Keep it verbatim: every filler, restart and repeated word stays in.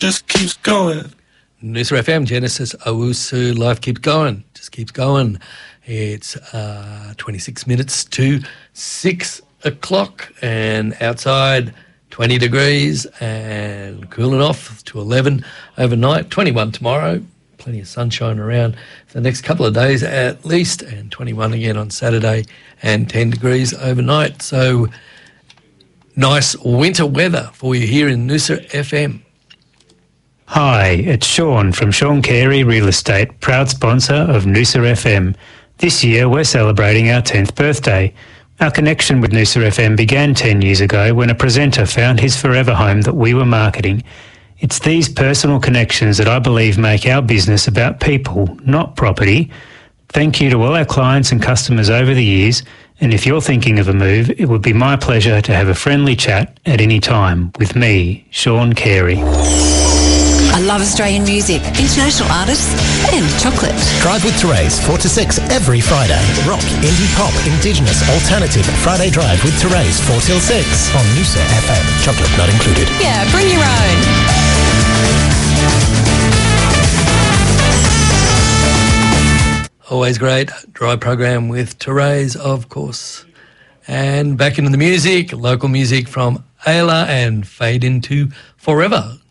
just keeps going. Noosa F M, Genesis Owusu, life keeps going, just keeps going. It's uh, twenty-six minutes to six o'clock and outside twenty degrees and cooling off to eleven overnight, twenty-one tomorrow, plenty of sunshine around for the next couple of days at least, and twenty-one again on Saturday and ten degrees overnight. So nice winter weather for you here in Noosa F M. Hi, it's Sean from Sean Carey Real Estate, proud sponsor of Noosa F M. This year we're celebrating our tenth birthday. Our connection with Noosa F M began ten years ago when a presenter found his forever home that we were marketing. It's these personal connections that I believe make our business about people, not property. Thank you to all our clients and customers over the years, and if you're thinking of a move, it would be my pleasure to have a friendly chat at any time with me, Sean Carey. I love Australian music, international artists and chocolate. Drive with Therese, four to six every Friday. Rock, indie pop, indigenous, alternative. Friday Drive with Therese, four till six on Noosa F M. Chocolate not included. Yeah, bring your own. Always great. Drive program with Therese, of course. And back into the music, local music from Ayla and Fade Into Forever.